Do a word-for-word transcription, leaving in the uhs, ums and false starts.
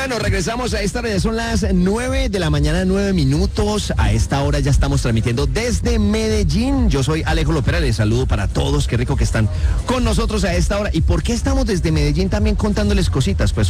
Bueno, regresamos a esta hora, ya son las nueve de la mañana, nueve minutos. A esta hora ya estamos transmitiendo desde Medellín. Yo soy Alejo Lopera, les saludo para todos, qué rico que están con nosotros a esta hora. ¿Y por qué estamos desde Medellín también contándoles cositas? Pues